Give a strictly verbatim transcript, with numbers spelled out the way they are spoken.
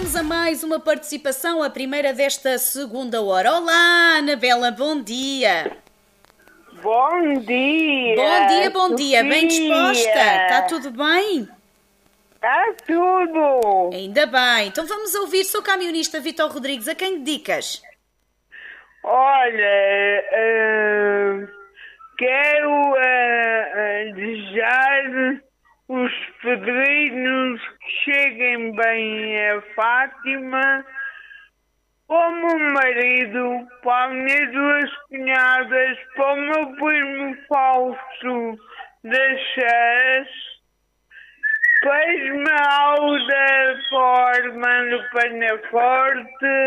Vamos a mais uma participação, a primeira desta segunda hora. Olá, Anabela, bom dia. Bom dia. Bom dia, bom dia. Bem disposta? Está Sofia. tudo bem? Está tudo. Ainda bem. Então vamos ouvir. Sou camionista Vitor Rodrigues. A quem dedicas? Olha, ah, quero ah, ah, desejar os pedrinhos que cheguem bem a Fátima, como o marido, para as minhas duas cunhadas, para o meu primo Fausto das Chás, para a Esmeralda Forma no Panaforte,